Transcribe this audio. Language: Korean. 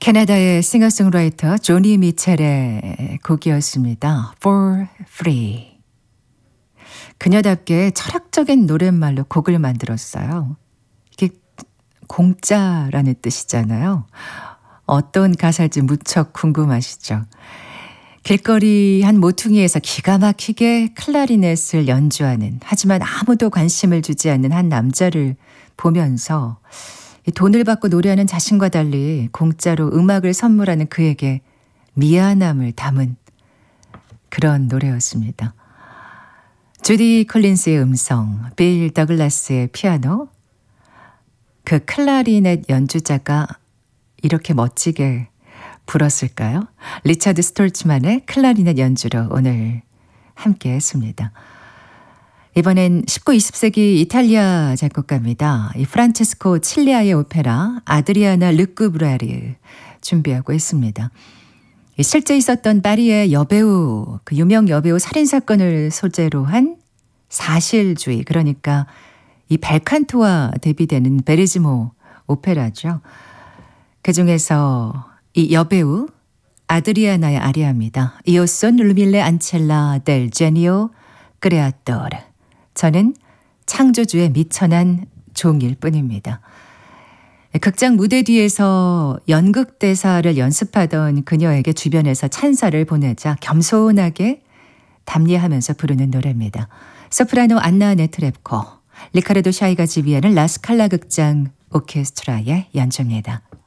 캐나다의 싱어송라이터 조니 미첼의 곡이었습니다. For Free. 그녀답게 철학적인 노랫말로 곡을 만들었어요. 이게 공짜라는 뜻이잖아요. 어떤 가사일지 무척 궁금하시죠? 길거리 한 모퉁이에서 기가 막히게 클라리넷을 연주하는, 하지만 아무도 관심을 주지 않는 한 남자를 보면서 돈을 받고 노래하는 자신과 달리 공짜로 음악을 선물하는 그에게 미안함을 담은 그런 노래였습니다. 주디 콜린스의 음성, 빌 더글라스의 피아노, 그 클라리넷 연주자가 이렇게 멋지게 불었을까요? 리차드 스톨츠만의 클라리넷 연주로 오늘 함께 했습니다. 이번엔 19, 20세기 이탈리아 작곡가입니다. 이 프란체스코 칠리아의 오페라 아드리아나 르쿠브라르 준비하고 있습니다. 실제 있었던 파리의 여배우, 그 유명 여배우 살인사건을 소재로 한 사실주의, 그러니까 이 벨칸토와 대비되는 베리즈모 오페라죠. 그중에서 이 여배우 아드리아나의 아리아입니다. Io son Lumile Ancella del genio creatore. 저는 창조주의 미천한 종일 뿐입니다. 극장 무대 뒤에서 연극 대사를 연습하던 그녀에게 주변에서 찬사를 보내자 겸손하게 답례하면서 부르는 노래입니다. 소프라노 안나 네트랩코, 리카르도 샤이가 지휘하는 라스칼라 극장 오케스트라의 연주입니다.